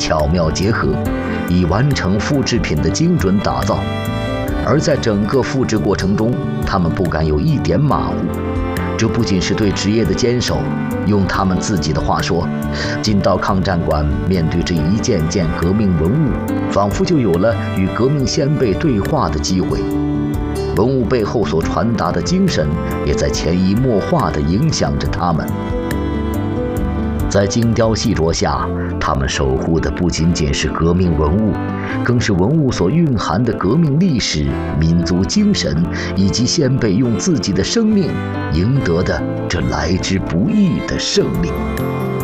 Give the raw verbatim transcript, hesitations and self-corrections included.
巧妙结合，以完成复制品的精准打造。而在整个复制过程中，他们不敢有一点马虎。这不仅是对职业的坚守，用他们自己的话说，进到抗战馆，面对这一件件革命文物，仿佛就有了与革命先辈对话的机会。文物背后所传达的精神，也在潜移默化地影响着他们。在精雕细琢下，他们守护的不仅仅是革命文物，更是文物所蕴含的革命历史、民族精神，以及先辈用自己的生命赢得的这来之不易的胜利。